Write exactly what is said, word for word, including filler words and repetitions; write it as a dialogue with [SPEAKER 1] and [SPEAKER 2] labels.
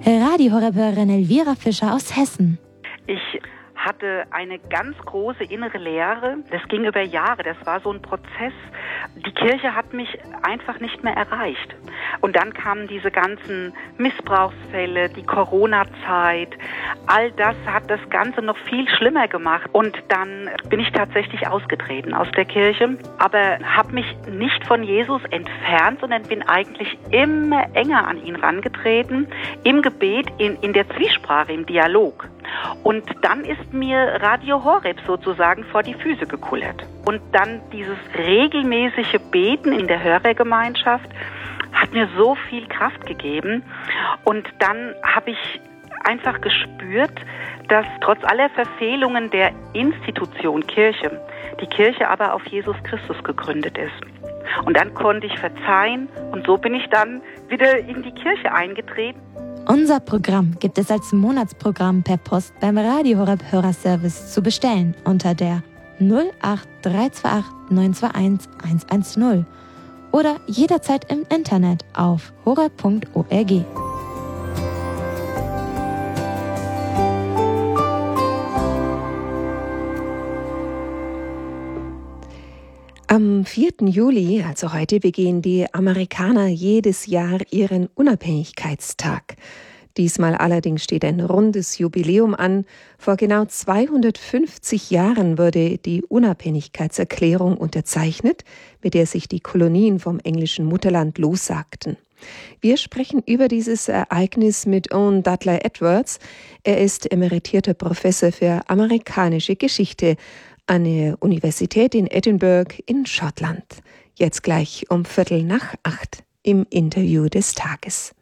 [SPEAKER 1] Radio Horeb-Hörerin Elvira Fischer aus Hessen.
[SPEAKER 2] Ich hatte eine ganz große innere Leere. Das ging über Jahre. Das war so ein Prozess. Die Kirche hat mich einfach nicht mehr erreicht. Und dann kamen diese ganzen Missbrauchsfälle, die Corona-Zeit. All das hat das Ganze noch viel schlimmer gemacht. Und dann bin ich tatsächlich ausgetreten aus der Kirche, aber habe mich nicht von Jesus entfernt, sondern bin eigentlich immer enger an ihn rangetreten, im Gebet, in, in der Zwiesprache, im Dialog. Und dann ist mir Radio Horeb sozusagen vor die Füße gekullert. Und dann dieses regelmäßige Beten in der Hörergemeinschaft hat mir so viel Kraft gegeben. Und dann habe ich einfach gespürt, dass trotz aller Verfehlungen der Institution Kirche, die Kirche aber auf Jesus Christus gegründet ist. Und dann konnte ich verzeihen und so bin ich dann wieder in die Kirche eingetreten.
[SPEAKER 1] Unser Programm gibt es als Monatsprogramm per Post beim Radio Horeb Hörerservice zu bestellen unter der null acht drei zwei acht neun zwei eins eins eins null oder jederzeit im Internet auf horeb punkt org.
[SPEAKER 3] Am vierten Juli, also heute, begehen die Amerikaner jedes Jahr ihren Unabhängigkeitstag. Diesmal allerdings steht ein rundes Jubiläum an. Vor genau zweihundertfünfzig Jahren wurde die Unabhängigkeitserklärung unterzeichnet, mit der sich die Kolonien vom englischen Mutterland lossagten. Wir sprechen über dieses Ereignis mit Owen Dudley Edwards. Er ist emeritierter Professor für amerikanische Geschichte an der Universität in Edinburgh in Schottland. Jetzt gleich um Viertel nach acht im Interview des Tages.